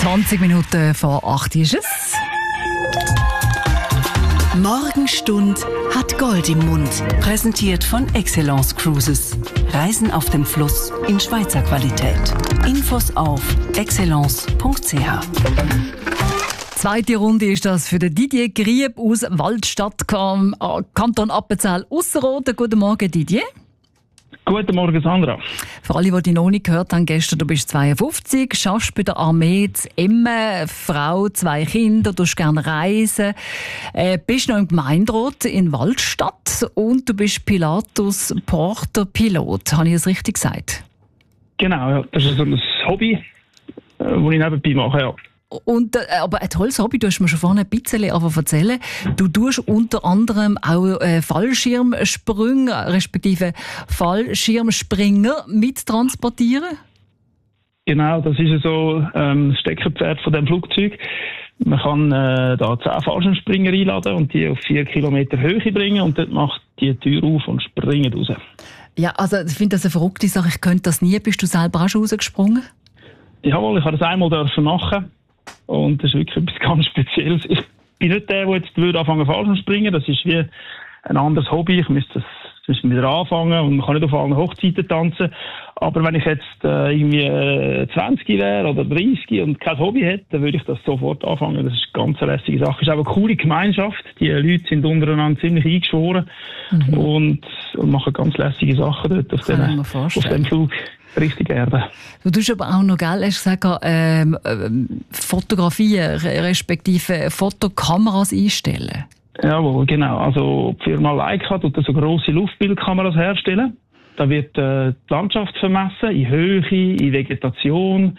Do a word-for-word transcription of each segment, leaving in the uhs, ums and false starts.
zwanzig Minuten vor acht ist es. Morgenstund hat Gold im Mund. Präsentiert von Excellence Cruises. Reisen auf dem Fluss in Schweizer Qualität. Infos auf excellence punkt c h. Zweite Runde ist das für den Didier Grieb aus Waldstadt, Kanton Appenzell Ausserrhoden. Guten Morgen, Didier. Guten Morgen, Sandra. Für alle, die dich noch nicht gehört haben, gestern, du bist zweiundfünfzig, schaffst bei der Armee zu Emmen, Frau, zwei Kinder, du gerne reisen, äh, bist noch im Gemeinderat in Waldstadt und du bist Pilatus Porter Pilot. Habe ich das richtig gesagt? Genau, ja. Das ist so ein Hobby, das ich nebenbei mache, ja. Und, äh, aber ein tolles Hobby, du hast mir schon vorhin ein bisschen erzählen. Du tust unter anderem auch äh, Fallschirmsprünge, respektive Fallschirmspringer mittransportieren? Genau, das ist so ähm, das Steckenpferd von dem Flugzeug. Man kann äh, da zehn Fallschirmspringer einladen und die auf vier Kilometer Höhe bringen und dort macht die Tür auf und springen raus. Ja, also ich finde das eine verrückte Sache. Ich könnte das nie. Bist du selber auch schon rausgesprungen? Jawohl, ich habe das einmal dürfen machen. Und das ist wirklich etwas ganz Spezielles. Ich bin nicht der, der jetzt würde anfangen Fallschirm springen. Das ist wie ein anderes Hobby. Ich müsste das müsste wieder anfangen und man kann nicht auf allen Hochzeiten tanzen. Aber wenn ich jetzt äh, irgendwie äh, zwanzig wäre oder dreißig und kein Hobby hätte, dann würde ich das sofort anfangen. Das ist eine ganz lässige Sache. Es ist auch eine coole Gemeinschaft. Die Leute sind untereinander ziemlich eingeschworen mhm. und, und machen ganz lässige Sachen dort auf, den, auf dem Flug. Richtig Erde. Du tust aber auch noch, gell, hast du gesagt, ähm, ähm, Fotografien, respektive Fotokameras einstellen. Jawohl, genau. Also die Firma Leica tut so grosse Luftbildkameras herstellen. Da wird äh, die Landschaft vermessen, in Höhe, in Vegetation,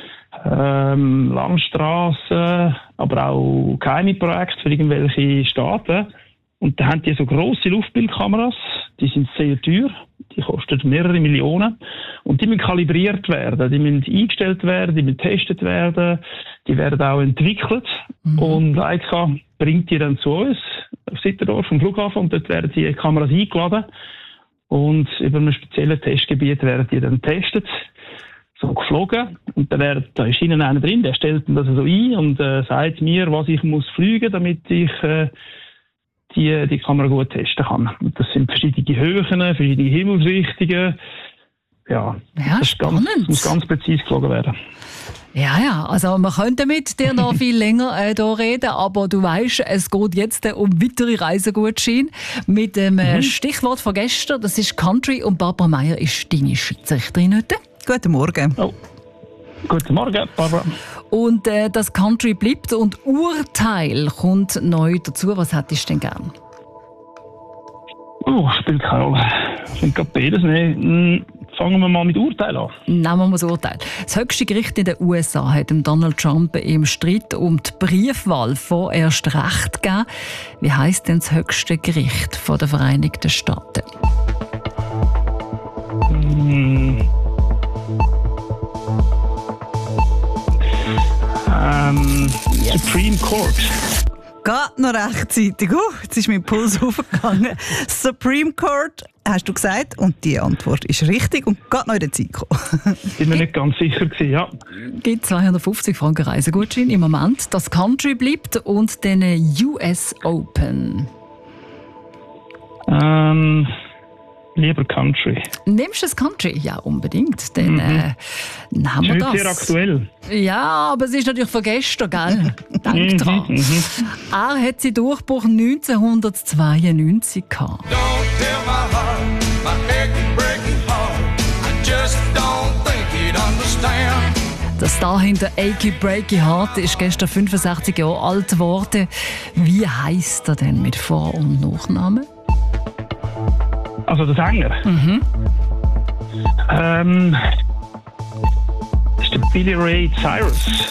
ähm, Landstraßen, aber auch geheime Projekte für irgendwelche Staaten. Und da haben die so grosse Luftbildkameras, die sind sehr teuer, die kosten mehrere Millionen und die müssen kalibriert werden, die müssen eingestellt werden, die müssen getestet werden, die werden auch entwickelt mhm. und Leica bringt die dann zu uns auf Sitterdorf vom Flughafen und dort werden die Kameras eingeladen und über einem speziellen Testgebiet werden die dann getestet, so geflogen und dann wird, da ist ihnen einer drin, der stellt das so ein und äh, sagt mir, was ich muss fliegen, damit ich äh, die die Kamera gut testen kann. Und das sind verschiedene Höhen, verschiedene Himmelsrichtungen. Ja, ja das spannend. Ganz, muss ganz präzise geflogen werden. Ja, ja, also man könnte mit dir noch viel länger äh, da reden, aber du weißt, es geht jetzt äh, um weitere Reisegutscheine mit dem äh, mhm. Stichwort von gestern, das ist Country und Barbara Meier ist deine Schiedsrichterin heute. Guten Morgen. Oh. Guten Morgen, Barbara. Und äh, das Country bleibt und Urteil kommt neu dazu. Was hättest du denn gern? Oh, spielt keine Rolle. Ich finde gerade beides nicht. Fangen wir mal mit Urteil an. Nehmen wir mal das Urteil. Das höchste Gericht in den U S A hat dem Donald Trump im Streit um die Briefwahl vorerst Recht gegeben. Wie heisst denn das höchste Gericht von den Vereinigten Staaten? Hm. Ähm, yes. Supreme Court. Geht noch rechtzeitig. Uh, jetzt ist mein Puls aufgegangen. Supreme Court, hast du gesagt. Und die Antwort ist richtig und geht noch in der Zeit gekommen. Bin mir nicht ganz sicher gewesen, ja. Gibt zweihundertfünfzig Franken Reisegutschein im Moment. Das Country bleibt und den U S Open. Ähm... Lieber Country. Nimmst du das Country? Ja, unbedingt. Dann, äh, dann haben wir das. Ist sehr aktuell. Ja, aber es ist natürlich von gestern, gell? Denk dran. Er hat seinen Durchbruch neunzehnhundertzweiundneunzig gehabt. Der Star hinter Achy Breaky Heart ist gestern fünfundsechzig Jahre alt geworden. Wie heisst er denn mit Vor- und Nachnamen? Also der Sänger? Mhm. Ähm, das ist der Billy Ray Cyrus.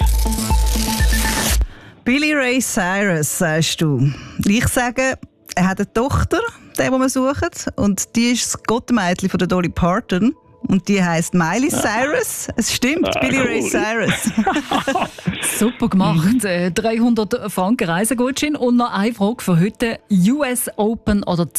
Billy Ray Cyrus, sagst du. Ich sage, er hat eine Tochter, die, die wir suchen. Und die ist das Gottmädchen von der Dolly Parton. Und die heisst Miley Cyrus. Es stimmt, ah, Billy cool. Ray Cyrus. Super gemacht. Mhm. dreihundert Franken Reisegutschein. Und noch eine Frage für heute. U S Open oder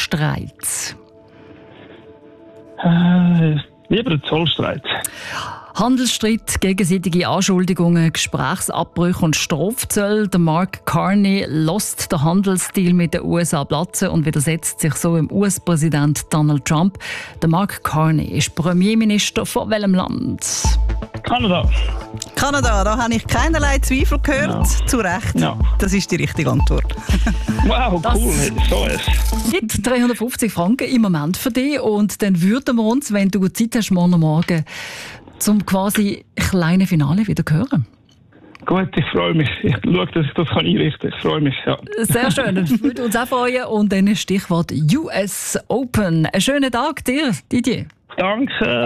Zollstreit? Äh, lieber Zollstreit. Handelsstreit, gegenseitige Anschuldigungen, Gesprächsabbrüche und Strafzölle. Der Mark Carney lässt den Handelsdeal mit den U S A platzen und widersetzt sich so im U S-Präsident Donald Trump. Der Mark Carney ist Premierminister von welchem Land? Kanada. Kanada, da habe ich keinerlei Zweifel gehört. Ja. Zu Recht. Ja. Das ist die richtige Antwort. Wow, Das- cool. So es. Gibt dreihundertfünfzig Franken im Moment für dich und dann würden wir uns, wenn du Zeit hast, morgen Morgen zum quasi kleinen Finale wieder hören. Gut, ich freue mich. Ich schaue, dass ich das kann einrichten kann. Ich freue mich, ja. Sehr schön, das würde uns auch freuen. Und dann Stichwort U S Open. Einen schönen Tag dir, Didier. Danke.